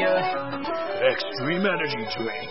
Extreme Energy Drink.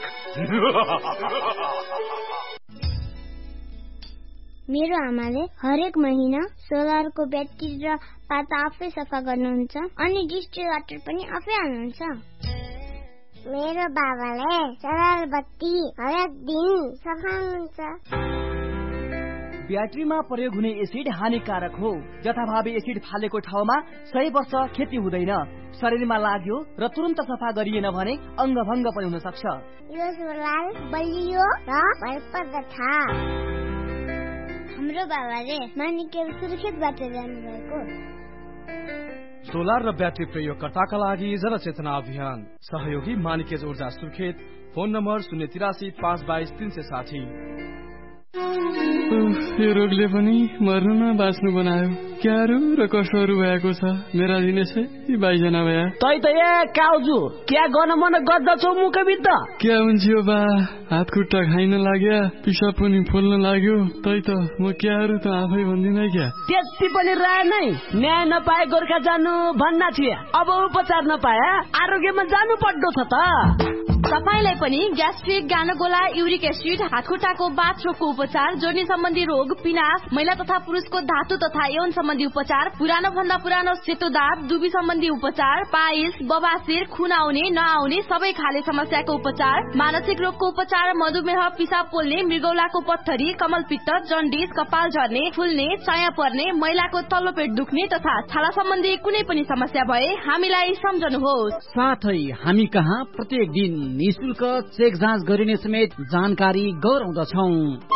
मेरो आमाले हरेक महिना सोलरको ब्याट्री र पाता आफै सफा गर्नुहुन्छ अनि डिस्टिल वाटर पनि आफै हाल्नुहुन्छ। मेरो बाबाले सोलर बत्ती हरेक दिन सफा हुन्छ। ब्याट्रीमा प्रयोग हुने एसिड हानिकारक हो। जथाभावी एसिड फालेको ठाउँमा 100 वर्ष खेती हुँदैन। शरीरमा लाग्यो र तुरन्त सफा गरिएन भने अङ्गभङ्ग पनि हुन सक्छ। यो सोलर बलियो र भरपर्द छ। हाम्रो बाबाले मानिकेल सुर्खेतबाट जानुभएको। सोलर र ब्याट्री प्रयोगकर्ताका लागि जनचेतना अभियान सहयोगी मानिकेज ऊर्जा सुर्खेत। Phone number 083 522 360। यो रोगले पनि मर्नु न बाँच्नु बनायो। क्यारो र कसोहरू भएको छ मेरा दिनेशै यी बाइजना भया। तै त ए काउजु क्या गर्न मन गर्दछौ मुखबिद? क्या हुन्छ यो बा? हात खुट्टा खाइन लाग्यो, पिसाब पनि फुल्न लाग्यो। तै त म क्यारो त आफै भन्दिन क्या। त्यति पनि राय नै न्याय नपाए गोर्खा जानु भन्ना थिए। अब उपचार नपाए आरोग्यमा जानु पर्दो छ त। तपाईलाई पनि ग्यास्ट्रिक, गानोगोला, युरिक एसिड, हातखुट्टाको बाथरोगको उपचार, जोर्नी सम्बन्धी रोग, पिनास, महिला तथा पुरुषको धातु तथा यौन सम्बन्धी उपचार, पुरानो भन्दा पुरानो सेतो दाँत, दुबी सम्बन्धी उपचार, पाइल्स, बबासिर, खुन आउने नआउने सबै खाले समस्याको उपचार, मानसिक रोगको उपचार, मधुमेह, पिसाब पोल्ने, मृगौलाको पत्थरी, कमलपित्त, जन्डिस, कपाल झर्ने, फुल्ने, चाया पर्ने, महिलाको तल्लो पेट दुख्ने तथा छाला सम्बन्धी कुनै पनि समस्या भए हामीलाई सम्झनुहोस्। साथै हामी कहाँ प्रत्येक दिन निशुल्क चेक जाँच गरिने समेत जानकारी गराउँदछौं।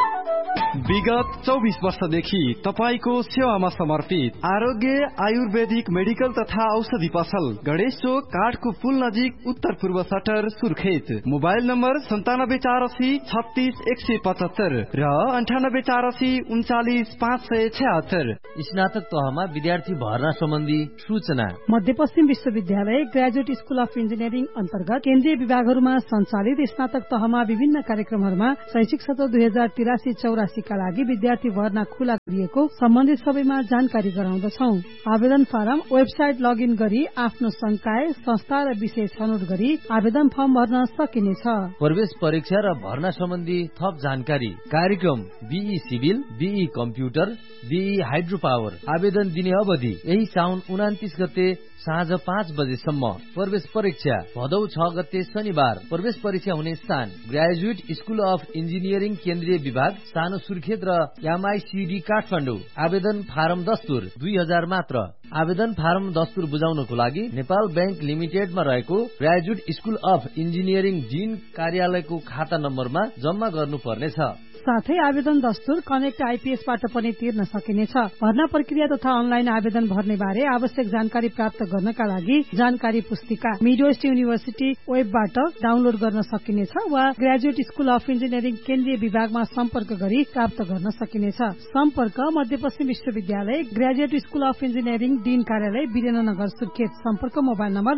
विगत 24 वर्षदेखि तपाईको सेवामा समर्पित आरोग्य आयुर्वेदिक मेडिकल तथा औषधि पसल, गणेश चोक, काठको पुल नजिक, उत्तर पूर्व सटर, सुर्खेत। मोबाइल नम्बर 9748 36 175 र 9848 39 576। स्नातक तहमा विद्यार्थी भर्ना सम्बन्धी सूचना। मध्यपश्चिम विश्वविद्यालय ग्रेजुएट स्कुल अफ इन्जिनियरिङ अन्तर्गत केन्द्रीय विभागहरूमा सञ्चालित स्नातक तहमा विभिन्न कार्यक्रमहरूमा शैक्षिक सत्र 2083-84 का लागि विद्यार्थी भर्ना खुला गरिएको सम्बन्धित सबैमा जानकारी गराउँदछौ। आवेदन फारम वेबसाइट लगइन गरी आफ्नो संकाय, संस्था र विषय छनौट गरी आवेदन फर्म भर्न सकिनेछ। प्रवेश परीक्षा र भर्ना सम्बन्धी थप जानकारी। कार्यक्रम be civil, be computer, be hydro power. आवेदन दिने अवधि यही साउन 29 गते साँझ 5 बजेसम्म। प्रवेश परीक्षा भदौ 6 गते शनिबार। प्रवेश परीक्षा हुने स्थान ग्रेजुएट स्कुल अफ इन्जिनियरिङ केन्द्रीय विभाग, सानो सुर्खेत र एमआईसीडी काठमाडौँ। आवेदन फारम दस्तुर 2000 मात्र। आवेदन फारम दस्तुर बुझाउनको लागि नेपाल बैंक लिमिटेडमा रहेको ग्रेजुएट स्कुल अफ इन्जिनियरिङ डिन कार्यालयको खाता नम्बरमा जम्मा गर्नुपर्नेछ। साथै आवेदन दस्तुर कनेक्ट आइपीएसबाट पनि तिर्न सकिनेछ। भर्ना प्रक्रिया तथा अनलाइन आवेदन भर्ने बारे आवश्यक जानकारी प्राप्त गर्नका लागि जानकारी पुस्तिका मिडवेस्ट युनिभर्सिटी वेबबाट डाउनलोड गर्न सकिनेछ वा ग्रेजुएट स्कुल अफ इन्जिनियरिङ केन्द्रीय विभागमा सम्पर्क गरी प्राप्त गर्न सकिनेछ। सम्पर्क मध्यपश्चिम विश्वविद्यालय ग्रेजुएट स्कुल अफ इन्जिनियरिङ डिन कार्यालय, वीरेन्द्रनगर, सुर्खेत। सम्पर्क मोबाइल नम्बर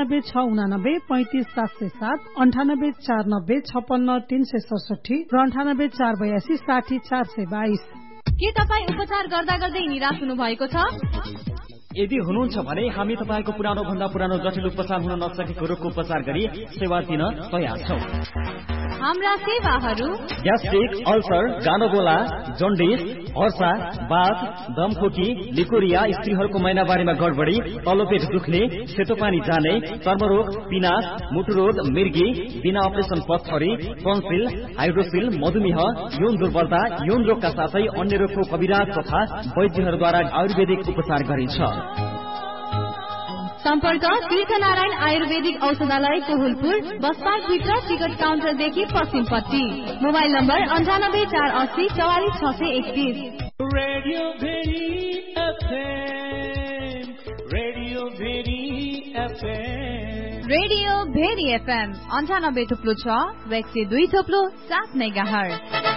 98 689 35 707, 98 490 56 367 र 98 482 60 422। के तपाईँ उपचार गर्दा गर्दै निराश हुनु भएको छ? यदि हुनुहुन्छ भने हामी तपाईको पुरानो भन्दा पुरानो जटिल उपचार हुन नसकेको रोगको उपचार गरी सेवा दिन तयार छौं। हाम्रा सेवाहरू ग्यास्ट्रिक, अल्सर, गानोगोला, जन्डिस, हर्सा, बाथ, दमखोकी, लिकोरिया, स्त्रीहरूको महिनावारीमा गडबडी, तल्लो पेट दुख्ने, सेतो पानी जाने, चर्मरोग, पिनास, मुटुरोग, मिर्गी, बिना अपरेसन पत्थरी, टन्सिल, हाइड्रोसिल, मधुमेह, यौन दुर्बलता, यौन रोगका साथै अन्य रोगको कविराज तथा वैद्यहरूद्वारा आयुर्वेदिक उपचार गरिन्छ। सम्पर्क तीर्थनारायण आयुर्वेदिक औषधालय कोहुलपुर, बसपार्क भित्र, ticket काउन्टरदेखि पश्चिमपट्टि। Mobile number 98 480 44 631। Radio very FM 98.6 102.7 megahertz.